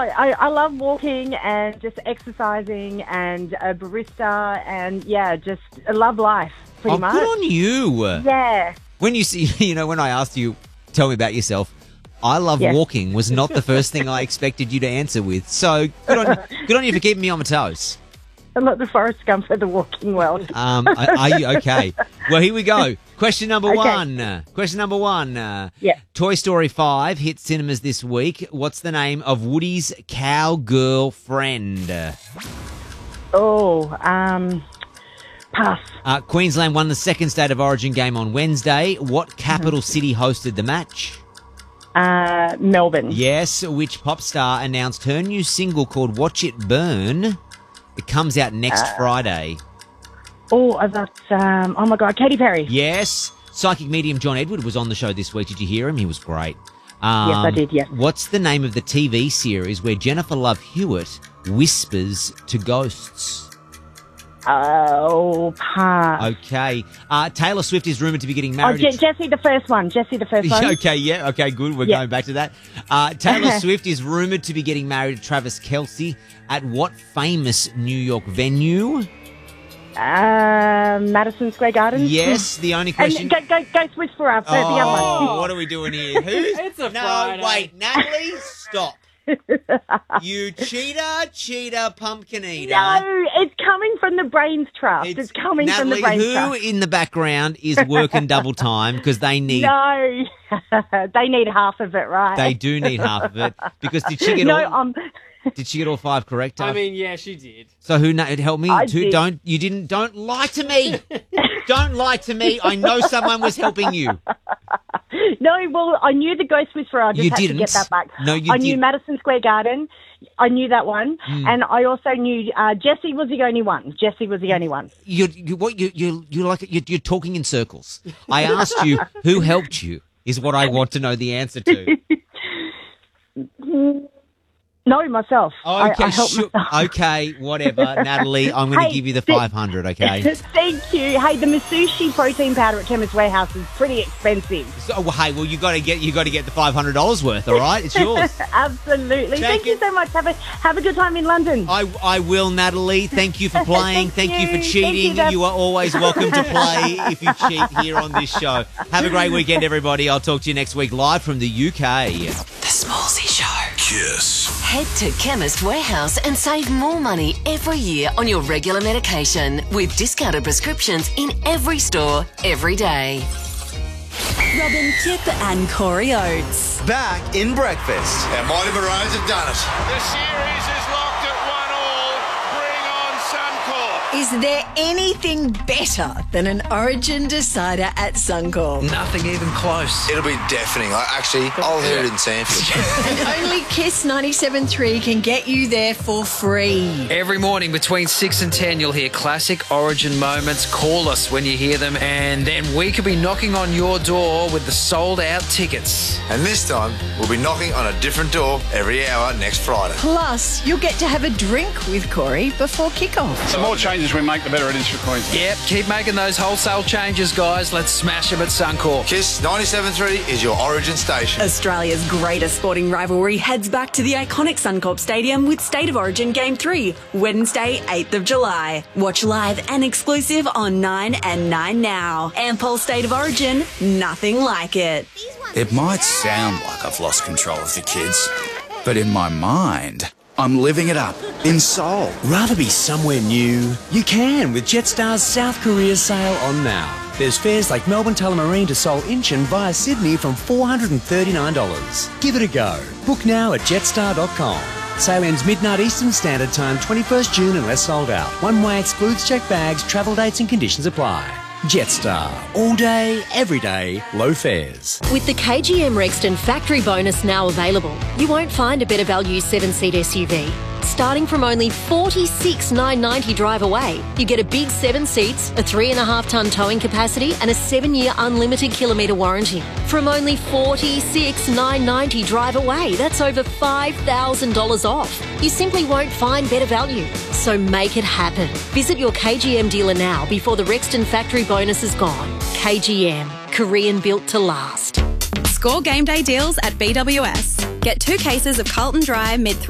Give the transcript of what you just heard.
I love walking and just exercising and a barista and, just I love life pretty much. Good on you. Yeah. When you see, when I asked you, tell me about yourself, I love walking was not the first thing I expected you to answer with. So good on you for keeping me on my toes. I'm not the Forrest Gump of the walking world. Are you okay? Well, here we go. Question number one. Question number one. Toy Story 5 hit cinemas this week. What's the name of Woody's cowgirl friend? Pass. Queensland won the second State of Origin game on Wednesday. What capital city hosted the match? Melbourne. Yes. Which pop star announced her new single called Watch It Burn? It comes out next Friday. That's, oh my God, Katy Perry. Yes. Psychic medium John Edward was on the show this week. Did you hear him? He was great. Yes, I did, yes. What's the name of the TV series where Jennifer Love Hewitt whispers to ghosts? Pass. Okay. Taylor Swift is rumoured to be getting married. Jessie the first one. Okay, yeah. Okay, good. We're going back to that. Taylor Swift is rumoured to be getting married to Travis Kelce at what famous New York venue? Madison Square Garden. Yes, the only question... And go Swiss for us, the other one. What are we doing here? Who? It's a Friday. No, wait, Natalie, stop. You cheater, pumpkin eater. No, it's coming from the Brains Trust. It's coming Natalie, from the Brains Trust. who in the background is working double time because they need... No, they need half of it, right? They do need half of it because did she get all... Did she get all 5 correct? I mean, yeah, she did. So who help me? I did. Don't lie to me. Don't lie to me. I know someone was helping you. No, well, I knew the Ghost Whisperer. I just You had didn't. to get that back. No, you I knew didn't. Madison Square Garden. I knew that one, and I also knew Jessie was the only one. You're talking in circles. I asked you who helped you. Is what I want to know the answer to. No, myself. Okay, I helped myself. Okay, whatever, Natalie. I'm going to give you the 500. Okay. Thank you. Hey, the Masushi protein powder at Chemist Warehouse is pretty expensive. So, well, you got to get the $500 worth. All right, it's yours. Absolutely. Thank you so much. Have a good time in London. I will, Natalie. Thank you for playing. Thank you for cheating. Thank You are always welcome to play if you cheat here on this show. Have a great weekend, everybody. I'll talk to you next week live from the UK. The Smallsy Show. Kiss. Head to Chemist Warehouse and save more money every year on your regular medication with discounted prescriptions in every store, every day. Robin Kip and Corey Oates. Back in breakfast. Our mighty Maroons have done it. The series is locked at 1-1. Bring on Suncorp. Is there anything better than an Origin decider at Suncorp? Nothing even close. It'll be deafening. I'll hear it in Sanford. And only Kiss 97.3 can get you there for free. Every morning between 6 and 10, you'll hear classic Origin moments. Call us when you hear them, and then we could be knocking on your door with the sold-out tickets. And this time, we'll be knocking on a different door every hour next Friday. Plus, you'll get to have a drink with Corey before kickoff. The more changes we make, the better it is for Queensland. Yep, keep making those wholesale changes, guys. Let's smash them at Suncorp. Kiss 97.3 is your Origin station. Australia's greatest sporting rivalry heads back to the iconic Suncorp Stadium with State of Origin Game 3, Wednesday, 8th of July. Watch live and exclusive on 9 and 9 Now. Ampol State of Origin, nothing like it. It might sound like I've lost control of the kids, but in my mind, I'm living it up in Seoul. Rather be somewhere new? You can with Jetstar's South Korea sale on now. There's fares like Melbourne Tullamarine to Seoul Incheon via Sydney from $439. Give it a go. Book now at jetstar.com. Sale ends midnight Eastern Standard Time, 21st June unless sold out. One way excludes checked bags, travel dates and conditions apply. Jetstar. All day, every day, low fares. With the KGM Rexton factory bonus now available, you won't find a better value 7-seat SUV. Starting from only $46,990 drive away, you get a big 7 seats, a 3.5-tonne towing capacity and a 7-year unlimited kilometre warranty. From only $46,990 drive away, that's over $5,000 off. You simply won't find better value. So make it happen. Visit your KGM dealer now before the Rexton factory bonus is gone. KGM, Korean built to last. Score game day deals at BWS. Get 2 cases of Carlton Dry mid